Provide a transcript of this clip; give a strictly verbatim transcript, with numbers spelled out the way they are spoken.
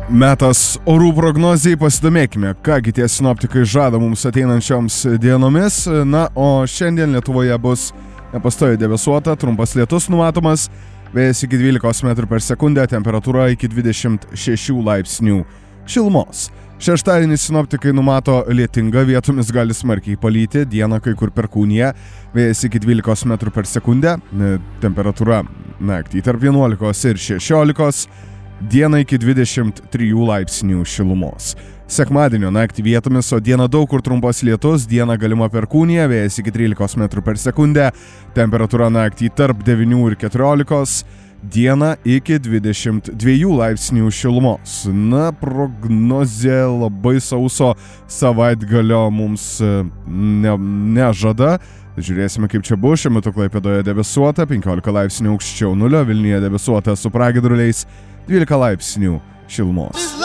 Metas orų prognozijai, pasidomėkime, kągi tie sinoptikai žada mums ateinančioms dienomis. Na, o šiandien Lietuvoje bus nepastoviai debesuota, trumpas lietus numatomas, vėjas iki dvylikos metrų per sekundę, temperatūra iki dvidešimt šešių laipsnių šilumos. Šeštadienį sinoptikai numato lietingą, vietomis gali smarkiai palyti, dieną kai kur perkūnija, vėjas iki dvylikos metrų per sekundę, temperatūra naktį tarp vienuolikos ir šešiolikos, dieną iki dvidešimt trijų laipsnių šilumos. Sekmadienio naktį vietomis, o dieną daug kur trumpas lietus, dieną galima perkūnija, vėjas iki trylikos metrų per sekundę, temperatūra naktį tarp devynių ir keturiolikos, dieną iki dvidešimt dviejų laipsnių šilumos. Na, prognozė labai sauso savaitgalio mums ne, nežada. Žiūrėsime, kaip čia bus. Šiuo metu Klaipėdoje debesuota, penkiolika laipsnių aukščiau nulio, Vilniuje debesuota su pragiedruliais, dvylika laipsnių šilumos.